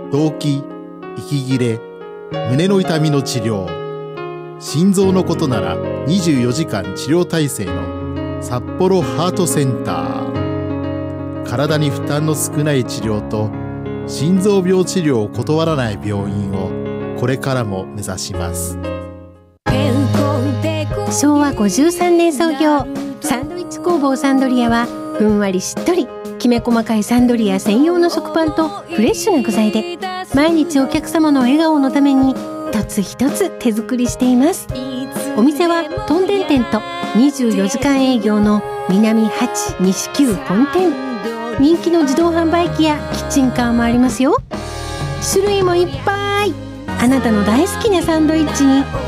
動悸、息切れ、胸の痛みの治療、心臓のことなら24時間治療体制の札幌ハートセンター。体に負担の少ない治療と心臓病治療を断らない病院をこれからも目指します。 昭和53年創業、サンドイッチ工房サンドリアはふんわりしっとりきめ細かいサンドリア専用の食パンとフレッシュな具材で毎日お客様の笑顔のために一つ一つ手作りしています。お店はトンデン店と24時間営業の南8西9本店。人気の自動販売機やキッチンカーもありますよ。種類もいっぱい。あなたの大好きなサンドイッチに